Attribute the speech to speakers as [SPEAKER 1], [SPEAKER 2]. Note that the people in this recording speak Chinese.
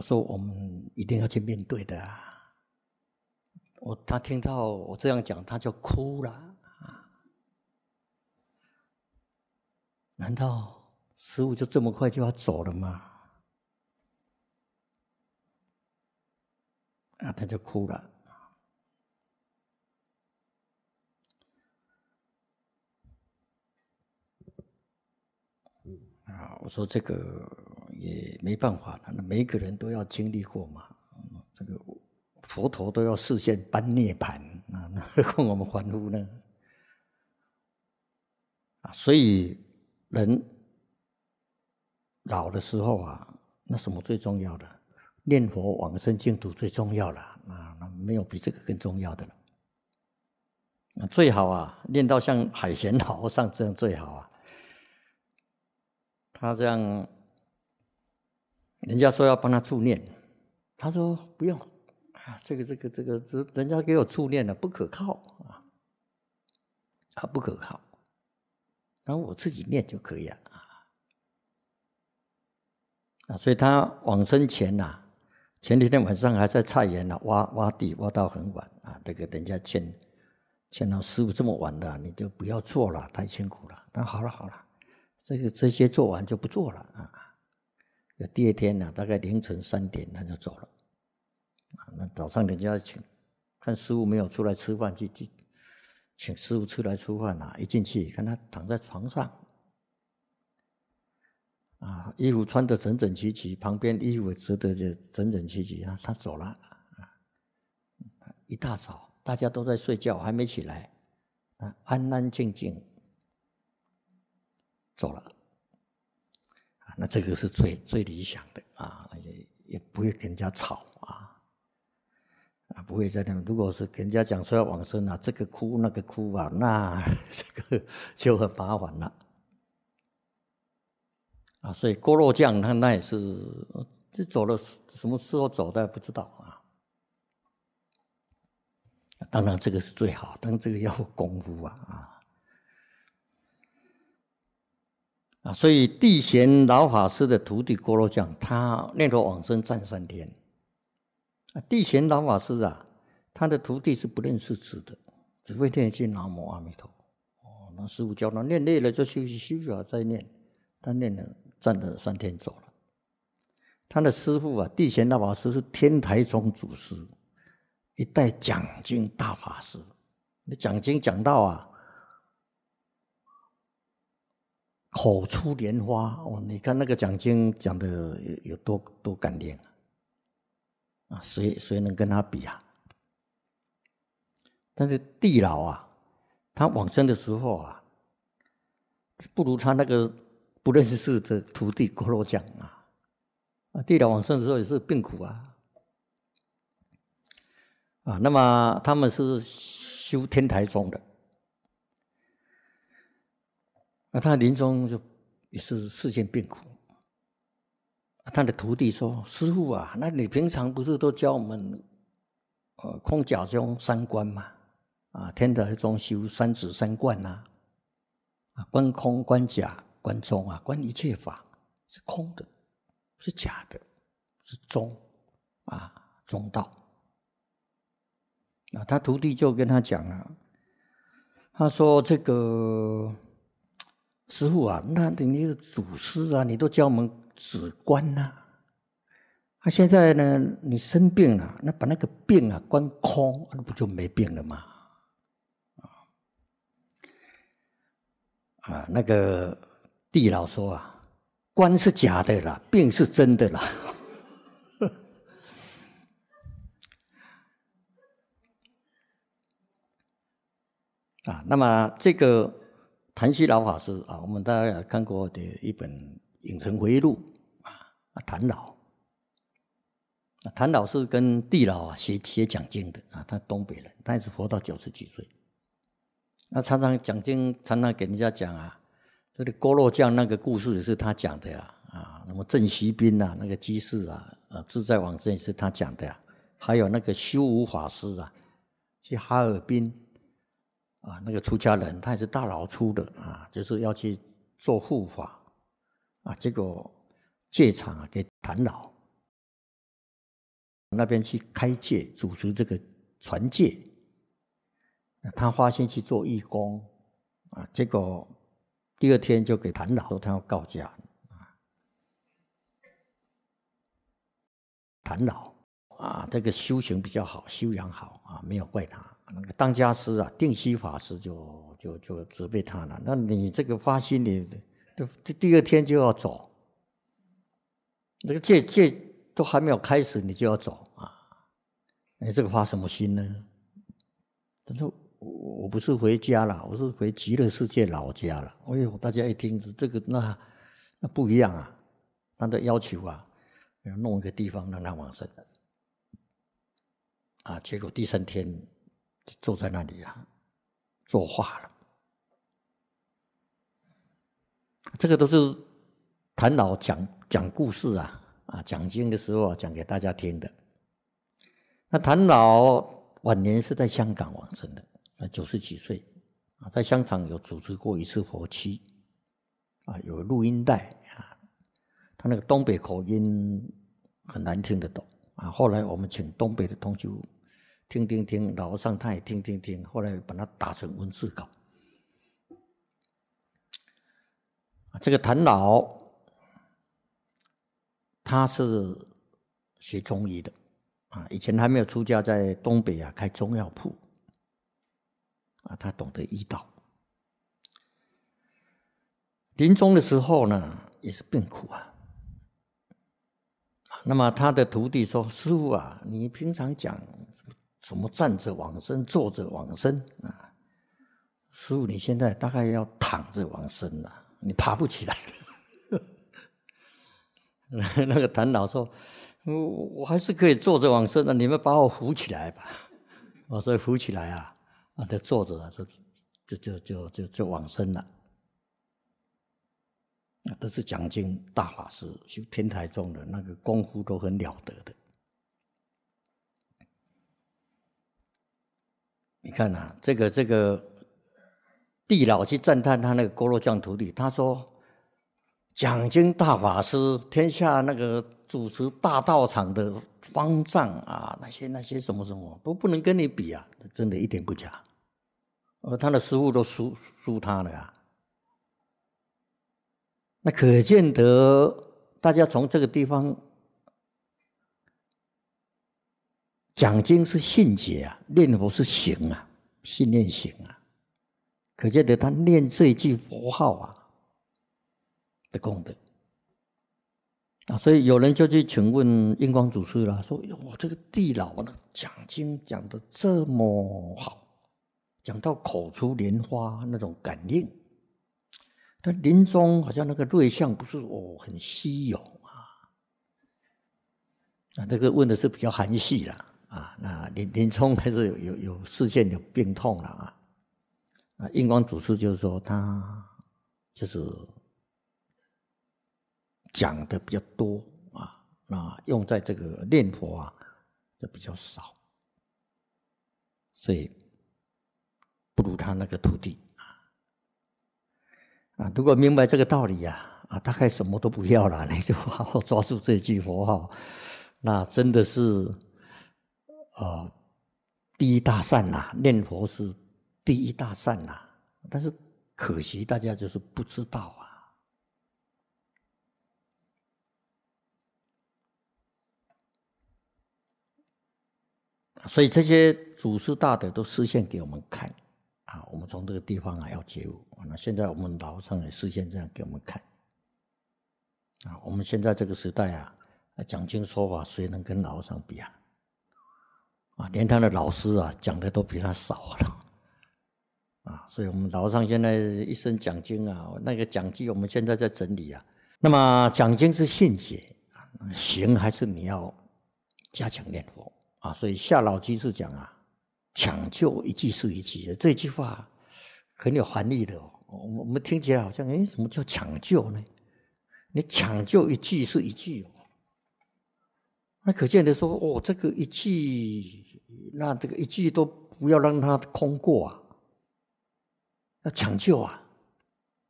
[SPEAKER 1] 说我们一定要去面对的啊。他听到我这样讲，他就哭了啊！难道师父就这么快就要走了吗？啊，他就哭了。啊，我说这个也没办法了，那每一个人都要经历过嘛。这个佛陀都要示现般涅槃啊，那何况我们凡夫呢？啊，所以人老的时候啊，那什么最重要的？念佛往生净土最重要了啊，那没有比这个更重要的了。最好啊，念到像海贤老和尚这样最好啊。他这样，人家说要帮他助念，他说不用啊，这个，人家给我助念了，不可靠啊，不可靠。然后我自己念就可以了啊。所以他往生前呐，前几天晚上还在菜园呐挖地，挖到很晚啊。这个人家劝到师父这么晚了，你就不要做了，太辛苦了。他好了，这些做完就不做了啊。第二天呢，大概凌晨3点他就走了。那早上人家看师父没有出来吃饭，去请师父出来吃饭啊。一进去看他躺在床上，啊，衣服穿得整整齐齐，旁边衣服折得就整整齐齐啊。他走了，一大早大家都在睡觉，还没起来，安安静静走了。那这个是最理想的啊，也不会跟人家吵啊，不会在那。如果是跟人家讲说要往生啊，这个哭那个哭啊，那这个就很麻烦了啊。所以郭若将那也是，这走了什么时候走的不知道啊。当然这个是最好，但这个要功夫啊，所以地贤老法师的徒弟郭若将，他念佛往生暂3天。地贤老法师啊，他的徒弟是不认识字的，只会念一句南无阿弥陀。那师父教他念累了就休息好再念。他念了站了3天走了。他的师父啊，地贤老法师是天台宗祖师，一代讲经大法师。讲经讲到啊，口出莲花你看那个讲经讲的有多感练啊！谁能跟他比啊？但是地老啊，他往生的时候啊，不如他那个不认识字的徒弟郭若将啊。地老往生的时候也是病苦啊。那么他们是修天台宗的。他临终就也是世间病苦。他的徒弟说：“师父啊，那你平常不是都教我们空假中3观嘛？天台宗修3止3观观空、观假、观中观一切法是空的，是假的，是中中道。”他徒弟就跟他讲了，他说：“这个师父啊，那你的祖师啊，你都教我们止观现在呢，你生病了，那把那个病观空，那不就没病了吗？”那个地老说观是假的啦，病是真的啦。那么这个谭希老法师我们大家看过的一本《影城回忆录》谭老。谭老是跟地老学讲经的他东北人，他也是活到90几岁。常常讲经，常常给人家讲这个郭若将那个故事也是他讲的那么郑锡斌那个居士自在往生也是他讲的还有那个修武法师去哈尔滨那个出家人，他也是大老粗的就是要去做护法结果借场给谭老。 那边去开戒，主持这个传戒。他发心去做义工啊，结果第二天就给谭老说他要告假啊。谭老啊，这个修行比较好，修养好啊，没有怪他。那个当家师啊，定西法师就责备他了。那你这个发心，你第二天就要走，那个戒都还没有开始，你就要走啊？这个发什么心呢？他说我不是回家了，我是回极乐世界老家了。哎呦，大家一听这个那不一样啊，他的要求啊，要弄一个地方让他往生啊。结果第三天就坐在那里啊，作画了。这个都是谭老讲故事啊，讲经的时候啊，讲给大家听的。那谭老晚年是在香港往生的，90几岁啊，在香港有主持过一次佛七啊，有录音带啊，他那个东北口音很难听得懂啊。后来我们请东北的同修听，老和尚他也听，后来把它打成文字稿。这个谭老他是学中医的啊，以前还没有出家，在东北啊开中药铺啊，他懂得医道。临终的时候呢，也是病苦啊。那么他的徒弟说：“师父啊，你平常讲什么站着往生、坐着往生啊？师父，你现在大概要躺着往生了，你爬不起来了。”那个谭老说：“我还是可以坐着往生的，你们把我扶起来吧。”所以扶起来啊，就坐着啊，就往生了。都是讲经大法师，修天台宗的那个功夫都很了得的。你看啊，这个地老去赞叹他那个锅罗匠徒弟，他说：“讲经大法师，天下那个主持大道场的方丈啊，那些什么都不能跟你比啊，真的一点不假。他的师父都输他了啊。”那可见得大家从这个地方讲经是信解啊，念佛是行啊，信念行啊，可见得他念这一句佛号啊的功德啊。所以有人就去请问印光祖师了，说：“我这个地老呢，讲经讲得这么好，讲到口出莲花那种感应。但临终好像那个瑞相不是很稀有这个问的是比较含蓄啦那临终还是有视线有病痛了印光祖师就是说他就是讲的比较多那用在这个念佛就比较少，所以不如他那个徒弟。如果明白这个道理大概什么都不要了，你就好好抓住这句佛号，那真的是第一大善念佛是第一大善但是可惜大家就是不知道所以这些祖师大德都示现给我们看我们从这个地方要觉悟。那现在我们老和尚也示现这样给我们看我们现在这个时代讲经说法，谁能跟老和尚比连他的老师讲的都比他少了所以我们老和尚现在一生讲经那个讲记我们现在在整理那么讲经是信解行还是你要加强念佛所以下老居士讲抢救一句是一句的这句话很有含义的我们听起来好像什么叫抢救呢？你抢救一句是一句那可见的说这个一句，那这个一句都不要让它空过要抢救